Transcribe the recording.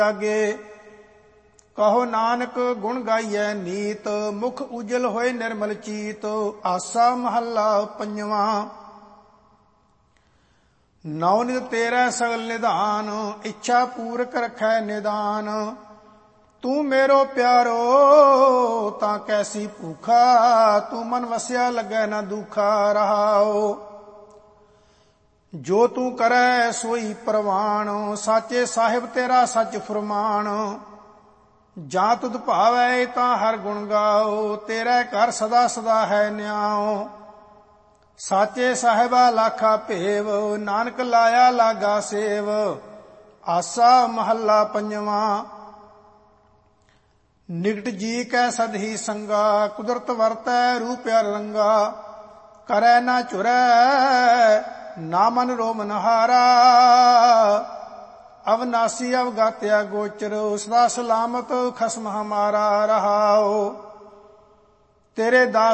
ਲਾਗੇ। ਕਹੋ ਨਾਨਕ ਗੁਣ ਗਾਈਐ ਨੀਤ, ਮੁਖ ਉਜਲ ਹੋਏ ਨਿਰਮਲ ਚੀਤ। ਆਸਾ ਮਹੱਲਾ ਪੰਜਵਾਂ। ਨੌ ਨਿਤ ਤੇਰਾ ਸਗਲ ਨਿਧਾਨ, ਇੱਛਾ ਪੂਰਕ ਰਖੈ ਨਿਦਾਨ। ਤੂੰ ਮੇਰੋ ਪਿਆਰੋ ਤਾਂ ਕੈਸੀ ਭੂਖਾ, ਤੂੰ ਮਨ ਵਸਿਆ ਲੱਗੈ ਨਾ ਦੁਖਾ। ਰਹਾਓ ਜੋ ਤੂੰ ਕਰੈ ਸੋਈ ਪ੍ਰਵਾਣ, ਸਾਚੇ ਸਾਹਿਬ ਤੇਰਾ ਸੱਚ ਫੁਰਮਾਨ। ਜਾਂ ਤੁਧ ਭਾਵੈ ਤਾਂ ਹਰ ਗੁਣ ਗਾਓ, ਤੇਰੇ ਘਰ ਸਦਾ ਸਦਾ ਹੈ ਨਿਆਓ। ਸਾਚੇ ਸਾਹਿਬਾ ਲਾਖਾ ਭੇਵ, ਨਾਨਕ ਲਾਇਆ ਲਾਗਾ ਸੇਵ। ਆਸਾ ਮਹੱਲਾ ਪੰਜਵਾਂ। ਨਿਕਟ ਜੀ ਕੈ ਸਦਹੀ ਸੰਗਾ, ਕੁਦਰਤ ਵਰਤੈ ਰੂਪ ਰੰਗਾ। ਕਰੈ ਨਾ ਝੁਰੈ ਨਾ ਮਨ ਰੋਮ ਨਹਾਰਾ, ਅਵਨਾਸੀ ਅਵਗਾਤਿਆ ਗੋਚਰ। ਸਦਾ ਸਲਾਮਤ ਖਸਮ ਹਮਾਰਾ। ਰਹਾਓ ਤੇਰੇ ਦਾਸ